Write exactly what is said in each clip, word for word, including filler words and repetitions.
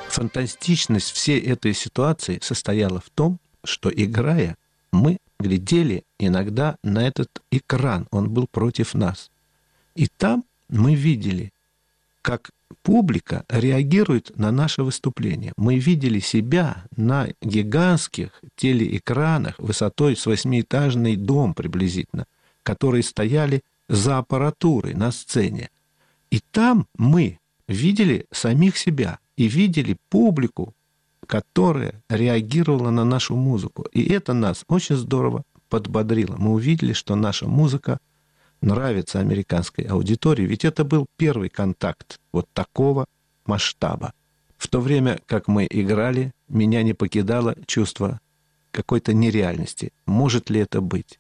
Фантастичность всей этой ситуации состояла в том, что, играя, мы глядели иногда на этот экран, он был против нас. И там мы видели, как публика реагирует на наше выступление. Мы видели себя на гигантских телеэкранах высотой с восьмиэтажный дом приблизительно, которые стояли за аппаратурой на сцене. И там мы видели самих себя и видели публику, которая реагировала на нашу музыку. И это нас очень здорово подбодрило. Мы увидели, что наша музыка нравится американской аудитории, ведь это был первый контакт вот такого масштаба. В то время, как мы играли, меня не покидало чувство какой-то нереальности. Может ли это быть?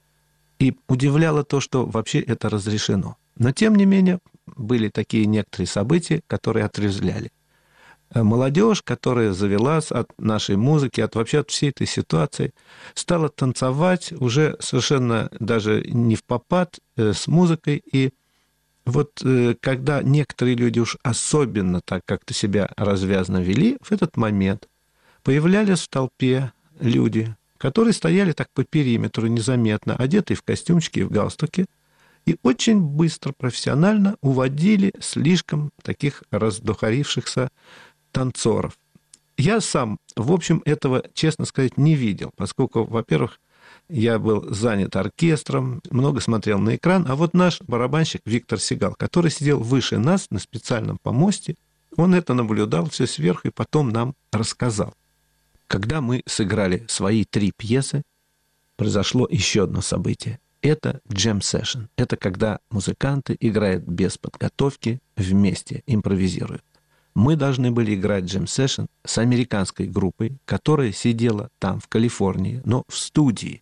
И удивляло то, что вообще это разрешено. Но, тем не менее, были такие некоторые события, которые отрезвляли. Молодежь, которая завелась от нашей музыки, от вообще от всей этой ситуации, стала танцевать уже совершенно даже не впопад э, с музыкой. И вот э, когда некоторые люди уж особенно так как-то себя развязно вели, в этот момент появлялись в толпе люди, которые стояли так по периметру незаметно, одетые в костюмчики и в галстуки, и очень быстро, профессионально уводили слишком таких раздухарившихся танцоров. Я сам, в общем, этого, честно сказать, не видел, поскольку, во-первых, я был занят оркестром, много смотрел на экран, а вот наш барабанщик Виктор Сигал, который сидел выше нас на специальном помосте, он это наблюдал все сверху и потом нам рассказал. Когда мы сыграли свои три пьесы, произошло еще одно событие. Это джем-сессион. Это когда музыканты играют без подготовки, вместе импровизируют. Мы должны были играть джем-сессион с американской группой, которая сидела там, в Калифорнии, но в студии.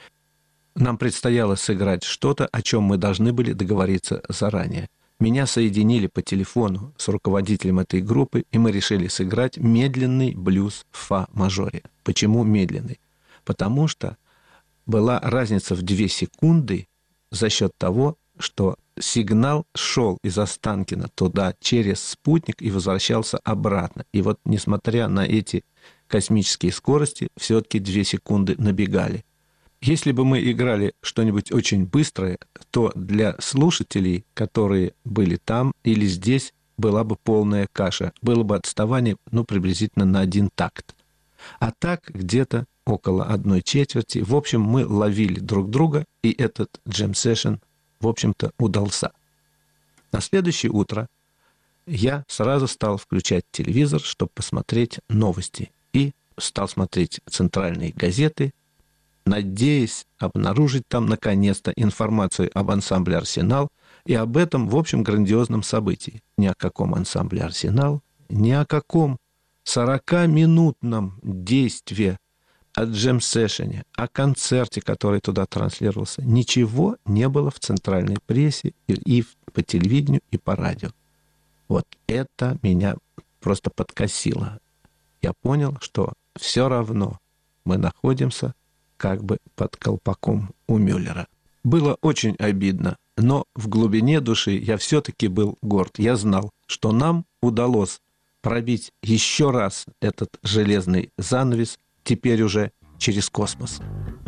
Нам предстояло сыграть что-то, о чем мы должны были договориться заранее. Меня соединили по телефону с руководителем этой группы, и мы решили сыграть медленный блюз в фа-мажоре. Почему медленный? Потому что была разница в две секунды за счет того, что сигнал шел из Останкино туда через спутник и возвращался обратно. И вот, несмотря на эти космические скорости, все-таки две секунды набегали. Если бы мы играли что-нибудь очень быстрое, то для слушателей, которые были там или здесь, была бы полная каша. Было бы отставание, ну, приблизительно на один такт. А так где-то около одной четверти. В общем, мы ловили друг друга, и этот джем-сессион, в общем-то, удался. На следующее утро я сразу стал включать телевизор, чтобы посмотреть новости. И стал смотреть центральные газеты, надеясь обнаружить там, наконец-то, информацию об ансамбле «Арсенал» и об этом, в общем, грандиозном событии. Ни о каком ансамбле «Арсенал», ни о каком сорокаминутном действии о джем-сессионе, о концерте, который туда транслировался. Ничего не было в центральной прессе и, и по телевидению, и по радио. Вот это меня просто подкосило. Я понял, что все равно мы находимся как бы под колпаком у Мюллера. Было очень обидно, но в глубине души я все-таки был горд. Я знал, что нам удалось пробить еще раз этот железный занавес, теперь уже через космос.